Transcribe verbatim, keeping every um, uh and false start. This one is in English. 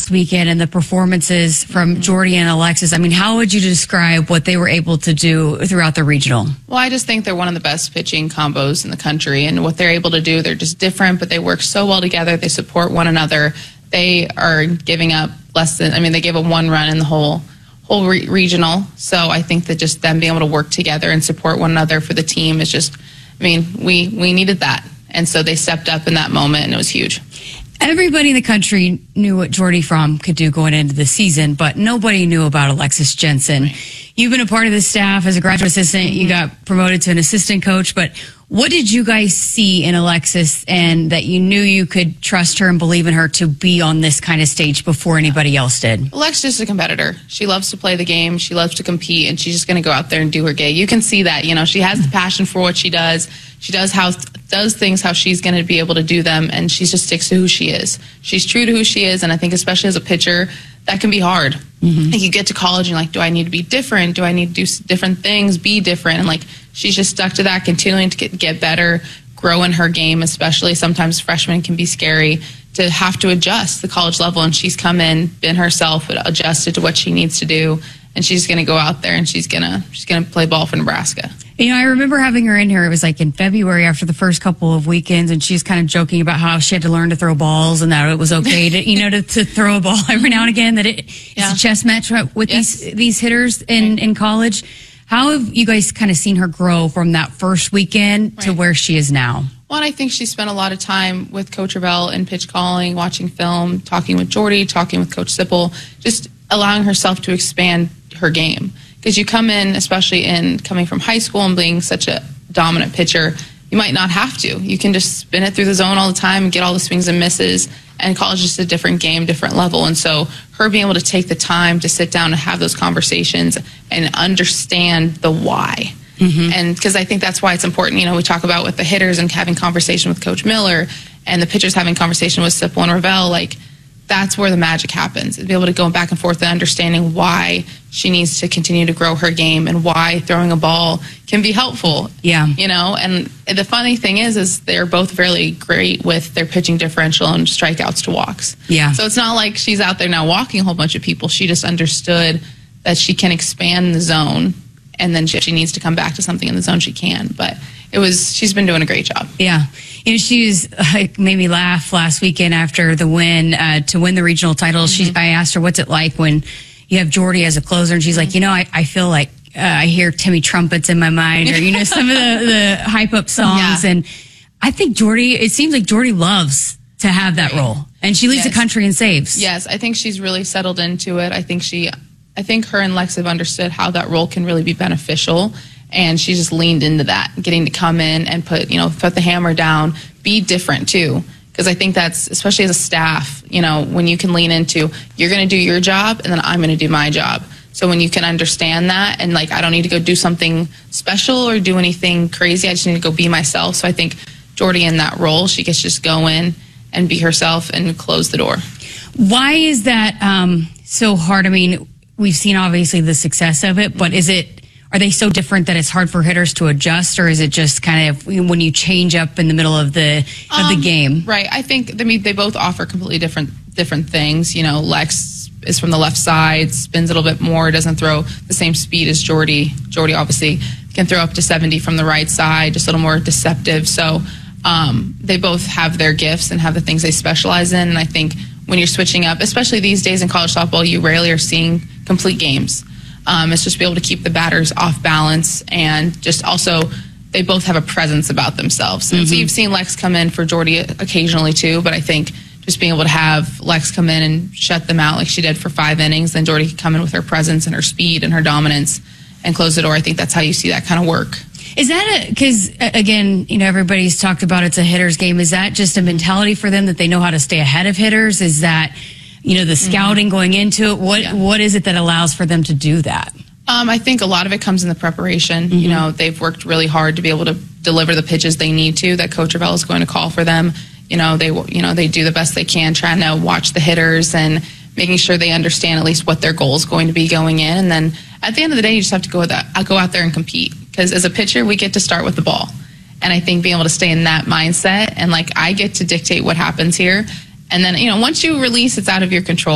last weekend and the performances from Jordy and Alexis, I mean, how would you describe what they were able to do throughout the regional? Well, I just think they're one of the best pitching combos in the country, and what they're able to do, they're just different, but they work so well together. They support one another. They are giving up less than, I mean, they gave up one run in the whole whole re regional. So I think that just them being able to work together and support one another for the team is just, I mean, we, we needed that. And so they stepped up in that moment, and it was huge. Everybody in the country knew what Jordy Fromm could do going into the season, but nobody knew about Alexis Jensen. Right. You've been a part of the staff as a graduate assistant. Mm-hmm. You got promoted to an assistant coach, but what did you guys see in Alexis and that you knew you could trust her and believe in her to be on this kind of stage before anybody else did? Alexis is a competitor. She loves to play the game. She loves to compete, and she's just going to go out there and do her game. You can see that. You know, she has the passion for what she does. She does how does things how she's going to be able to do them, and she just sticks to who she is. She's true to who she is, and I think especially as a pitcher, that can be hard. Mm-hmm. Like you get to college and you're like, do I need to be different? Do I need to do different things, be different? And like she's just stuck to that, continuing to get, get better, grow in her game, especially sometimes freshmen can be scary to have to adjust the college level, and she's come in, been herself, adjusted to what she needs to do, and she's going to go out there and she's going to she's going to play ball for Nebraska. You know, I remember having her in here, it was like in February after the first couple of weekends, and she's kind of joking about how she had to learn to throw balls and that it was okay to, you know, to, to throw a ball every now and again, that it, yeah. it's a chess match with yes. these these hitters in, right. in college. How have you guys kind of seen her grow from that first weekend right. to where she is now? Well, I think she spent a lot of time with Coach Ravel in pitch calling, watching film, talking with Jordy, talking with Coach Sipple, just allowing herself to expand her game. Because you come in, especially in coming from high school and being such a dominant pitcher, you might not have to. You can just spin it through the zone all the time and get all the swings and misses. And college is just a different game, different level. And so her being able to take the time to sit down and have those conversations and understand the why. Mm-hmm. And because I think that's why it's important. You know, we talk about with the hitters and having conversation with Coach Miller and the pitchers having conversation with Sipple and Ravel, like, that's where the magic happens. To be able to go back and forth and understanding why she needs to continue to grow her game and why throwing a ball can be helpful. Yeah. You know, and the funny thing is, is they're both really great with their pitching differential and strikeouts to walks. Yeah. So it's not like she's out there now walking a whole bunch of people. She just understood that she can expand the zone, and then if she needs to come back to something in the zone, she can. But it was, she's been doing a great job. Yeah. You know, she was, uh, made me laugh last weekend after the win, uh, to win the regional title. Mm-hmm. She, I asked her, what's it like when you have Jordy as a closer? And she's mm-hmm. like, you know, I, I feel like, uh, I hear Timmy trumpets in my mind, or, you know, some of the, the hype up songs. Yeah. And I think Jordy, it seems like Jordy loves to have that role, and she leads yes. the country in saves. Yes. I think she's really settled into it. I think she, I think her and Lex have understood how that role can really be beneficial. And she just leaned into that, getting to come in and put, you know, put the hammer down, be different too. Because I think that's, especially as a staff, you know, when you can lean into, you're going to do your job and then I'm going to do my job. So when you can understand that, and like, I don't need to go do something special or do anything crazy, I just need to go be myself. So I think Jordy in that role, she gets to just go in and be herself and close the door. Why is that um, so hard? I mean, we've seen obviously the success of it, but is it, are they so different that it's hard for hitters to adjust, or is it just kind of when you change up in the middle of the of um, the game? Right. I think I mean they both offer completely different different things. You know, Lex is from the left side, spins a little bit more, doesn't throw the same speed as Jordy. Jordy obviously can throw up to seventy from the right side, just a little more deceptive. So um, they both have their gifts and have the things they specialize in. And I think when you're switching up, especially these days in college softball, you rarely are seeing complete games. Um, it's just be able to keep the batters off balance, and just also they both have a presence about themselves. And mm-hmm. so you've seen Lex come in for Jordy occasionally too, but I think just being able to have Lex come in and shut them out like she did for five innings, then Jordy can come in with her presence and her speed and her dominance and close the door. I think that's how you see that kind of work. Is that a, because again, you know, everybody's talked about it's a hitter's game. Is that just a mentality for them that they know how to stay ahead of hitters? Is that, you know, the scouting mm-hmm. going into it? What yeah. What is it that allows for them to do that? Um, I think a lot of it comes in the preparation. Mm-hmm. You know, they've worked really hard to be able to deliver the pitches they need to, that Coach Ravel is going to call for them. You know, they you know they do the best they can, trying to watch the hitters and making sure they understand at least what their goal is going to be going in. And then at the end of the day, you just have to go with that. I'll go out there and compete, because as a pitcher, we get to start with the ball. And I think being able to stay in that mindset, and like I get to dictate what happens here. And then, you know, once you release, it's out of your control.